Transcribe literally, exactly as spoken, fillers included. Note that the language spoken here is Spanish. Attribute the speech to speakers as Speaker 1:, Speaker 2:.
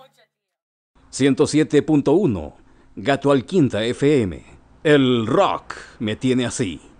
Speaker 1: ciento siete punto uno Gato Alquinta F M. El rock me tiene así.